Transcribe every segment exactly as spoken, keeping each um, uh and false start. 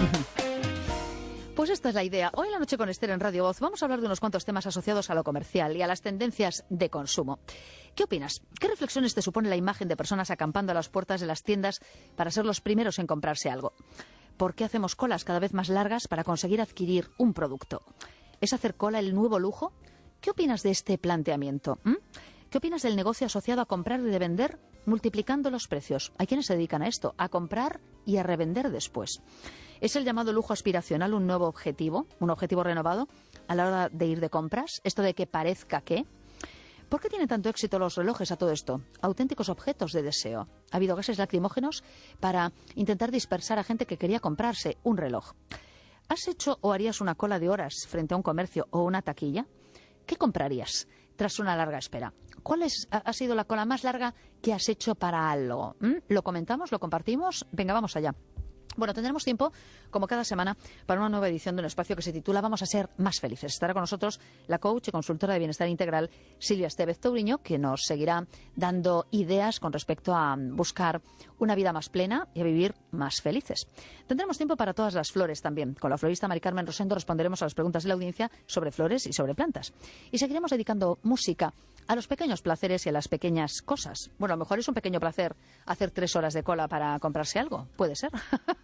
Pues esta es la idea. Hoy en la noche con Esther en Radio Voz vamos a hablar de unos cuantos temas asociados a lo comercial y a las tendencias de consumo. ¿Qué opinas? ¿Qué reflexiones te supone la imagen de personas acampando a las puertas de las tiendas para ser los primeros en comprarse algo? ¿Por qué hacemos colas cada vez más largas para conseguir adquirir un producto? ¿Es hacer cola el nuevo lujo? ¿Qué opinas de este planteamiento? ¿Mm? ¿Qué opinas del negocio asociado a comprar y revender multiplicando los precios? Hay quienes se dedican a esto, a comprar y a revender después. ¿Es el llamado lujo aspiracional un nuevo objetivo, un objetivo renovado a la hora de ir de compras? ¿Esto de que parezca que? ¿Por qué tienen tanto éxito los relojes a todo esto? Auténticos objetos de deseo. Ha habido gases lacrimógenos para intentar dispersar a gente que quería comprarse un reloj. ¿Has hecho o harías una cola de horas frente a un comercio o una taquilla? ¿Qué comprarías tras una larga espera? ¿Cuál es, ha sido la cola más larga que has hecho para algo? ¿Mm? ¿Lo comentamos? ¿Lo compartimos? Venga, vamos allá. Bueno, tendremos tiempo, como cada semana, para una nueva edición de un espacio que se titula Vamos a ser más felices. Estará con nosotros la coach y consultora de bienestar integral Silvia Estevez Touriño, que nos seguirá dando ideas con respecto a buscar una vida más plena y a vivir más felices. Tendremos tiempo para todas las flores también. Con la florista Mari Carmen Rosendo responderemos a las preguntas de la audiencia sobre flores y sobre plantas. Y seguiremos dedicando música a los pequeños placeres y a las pequeñas cosas. Bueno, a lo mejor es un pequeño placer hacer tres horas de cola para comprarse algo. Puede ser.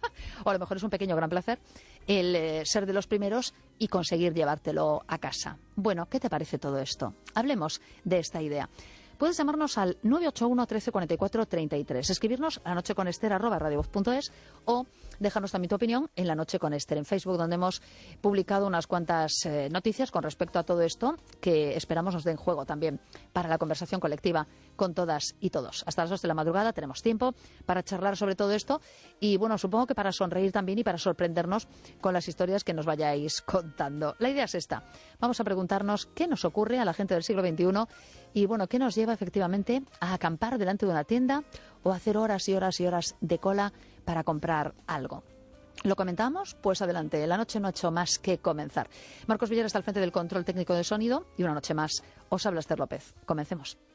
O a lo mejor es un pequeño gran placer el eh, ser de los primeros y conseguir llevártelo a casa. Bueno, ¿qué te parece todo esto? Hablemos de esta idea. Puedes llamarnos al nueve ocho uno, trece, cuarenta y cuatro, treinta y tres, escribirnos a lanocheconester arroba radiovoz punto es o dejarnos también tu opinión en La Noche con Esther en Facebook, donde hemos publicado unas cuantas eh, noticias con respecto a todo esto que esperamos nos den juego también para la conversación colectiva con todas y todos. Hasta las dos de la madrugada tenemos tiempo para charlar sobre todo esto y, bueno, supongo que para sonreír también y para sorprendernos con las historias que nos vayáis contando. La idea es esta. Vamos a preguntarnos qué nos ocurre a la gente del siglo veintiuno y, bueno, qué nos lleva efectivamente a acampar delante de una tienda o a hacer horas y horas y horas de cola para comprar algo. ¿Lo comentamos? Pues adelante, la noche no ha hecho más que comenzar. Marcos Villar está al frente del control técnico del sonido y una noche más os habla Esther López. Comencemos.